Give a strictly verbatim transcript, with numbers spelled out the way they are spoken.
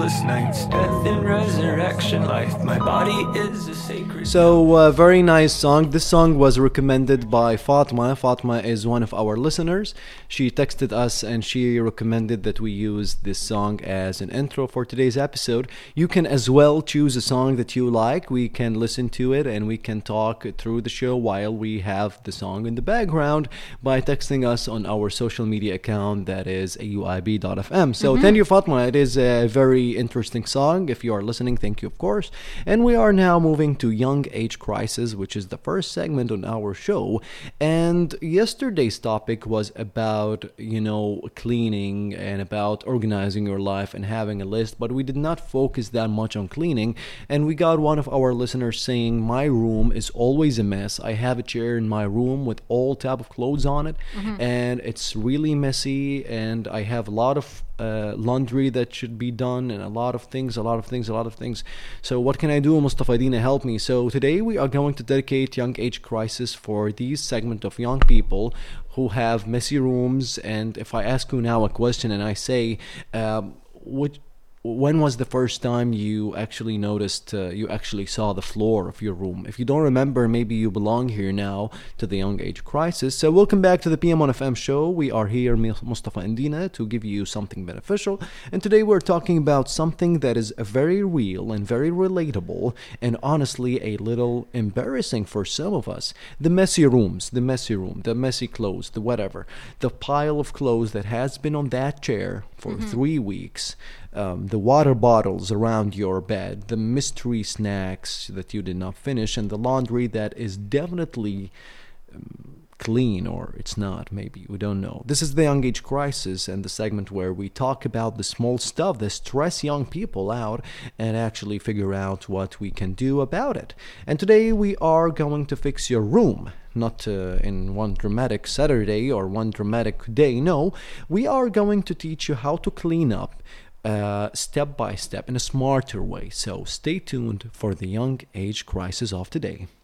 Night's death and resurrection life. My body is a sacred. So, uh, very nice song. This song was recommended by Fatma. Fatma is one of our listeners. She texted us and she recommended that we use this song as an intro for today's episode. You can as well choose a song that you like. We can listen to it and we can talk through the show while we have the song in the background by texting us on our social media account, that is A U I B dot F M. So, mm-hmm. Thank you, Fatma. It is a very interesting song. If you are listening, thank you, of course. And we are now moving to Young Age Crisis, which is the first segment on our show. And yesterday's topic was about, you know, cleaning and about organizing your life and having a list, but we did not focus that much on cleaning. And we got one of our listeners saying, my room is always a mess. I have a chair in my room with all type of clothes on it, mm-hmm. and it's really messy, and I have a lot of Uh, laundry that should be done, and a lot of things, a lot of things, a lot of things. So what can I do, Mustafa Dina? Help me. So today we are going to dedicate Young Age Crisis for these segment of young people who have messy rooms. And if I ask you now a question and I say, um, would when was the first time you actually noticed, uh, you actually saw the floor of your room? If you don't remember, maybe you belong here now to the Young Age Crisis. So welcome back to the P M on F M show. We are here, Mustafa and Dina, to give you something beneficial. And today we're talking about something that is very real and very relatable, and honestly a little embarrassing for some of us. The messy rooms, the messy room, the messy clothes, the whatever. The pile of clothes that has been on that chair for mm-hmm. three weeks. Um, the water bottles around your bed, the mystery snacks that you did not finish, and the laundry that is definitely um, clean, or it's not, maybe, we don't know. This is the Young Age Crisis, and the segment where we talk about the small stuff that stress young people out and actually figure out what we can do about it. And today we are going to fix your room. Not uh, in one dramatic Saturday or one dramatic day, no. We are going to teach you how to clean up Uh, step by step in a smarter way. So stay tuned for the Young Age Crisis of today.